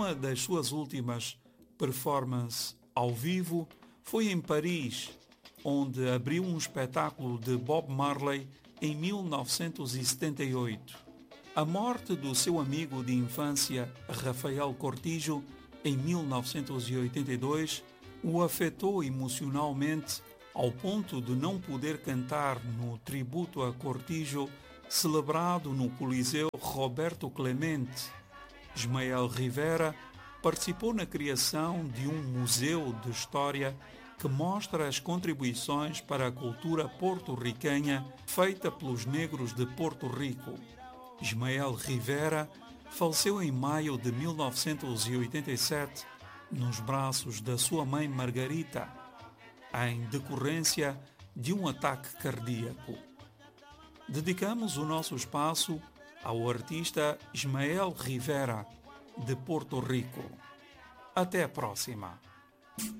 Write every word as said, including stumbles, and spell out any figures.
Uma das suas últimas performances ao vivo foi em Paris, onde abriu um espetáculo de Bob Marley em mil novecentos e setenta e oito. A morte do seu amigo de infância, Rafael Cortijo, em mil novecentos e oitenta e dois, o afetou emocionalmente ao ponto de não poder cantar no tributo a Cortijo celebrado no Coliseu Roberto Clemente. Ismael Rivera participou na criação de um museu de história que mostra as contribuições para a cultura porto-riquenha feita pelos negros de Porto Rico. Ismael Rivera faleceu em maio de mil novecentos e oitenta e sete nos braços da sua mãe Margarita, em decorrência de um ataque cardíaco. Dedicamos o nosso espaço ao artista Ismael Rivera, de Porto Rico. Até a próxima!